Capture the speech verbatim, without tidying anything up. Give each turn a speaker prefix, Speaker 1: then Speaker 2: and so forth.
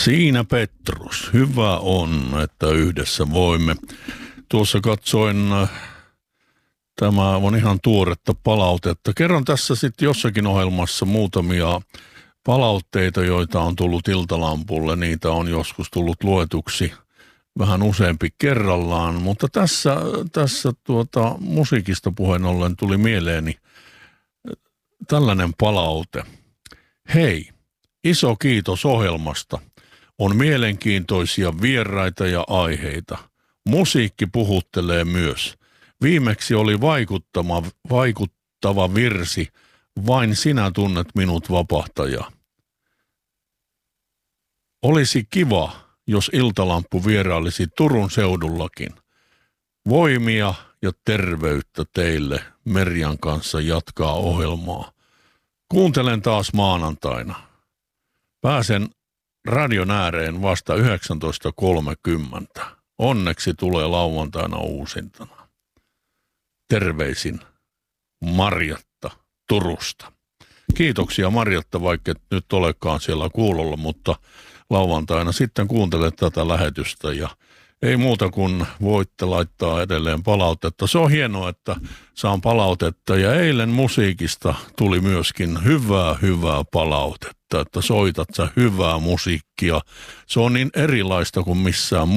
Speaker 1: Siinä Petrus, hyvä on, että yhdessä voimme. Tuossa katsoin, tämä on ihan tuoretta palautetta. Kerron tässä sitten jossakin ohjelmassa muutamia palautteita, joita on tullut Iltalampulle. Niitä on joskus tullut luetuksi vähän useampi kerrallaan, mutta tässä, tässä tuota, musiikista puheen ollen tuli mieleeni tällainen palaute. Hei, iso kiitos ohjelmasta. On mielenkiintoisia vieraita ja aiheita. Musiikki puhuttelee myös. Viimeksi oli vaikuttava, vaikuttava virsi Vain sinä tunnet minut vapahtaja. Olisi kiva, jos Iltalampu vierailisi Turun seudullakin. Voimia ja terveyttä teille Merjan kanssa jatkaa ohjelmaa. Kuuntelen taas maanantaina. Pääsen radion ääreen vasta yhdeksäntoista kolmekymmentä. Onneksi tulee lauantaina uusintana. Terveisin Marjatta Turusta. Kiitoksia Marjatta, vaikka et nyt olekaan siellä kuulolla, mutta lauantaina sitten kuuntelet tätä lähetystä ja ei muuta kuin voitte laittaa edelleen palautetta. Se on hienoa, että saan palautetta ja eilen musiikista tuli myöskin hyvää, hyvää palautetta, että soitat sä hyvää musiikkia. Se on niin erilaista kuin missään